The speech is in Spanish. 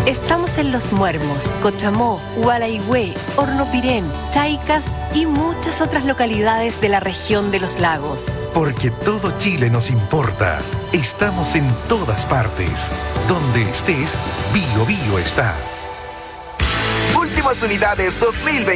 Estamos en Los Muermos, Cochamó, Gualaigüe, Hornopirén, Chaicas y muchas otras localidades de la región de los lagos. Porque todo Chile nos importa. Estamos en todas partes. Donde estés, Bio Bio está. Últimas unidades 2020.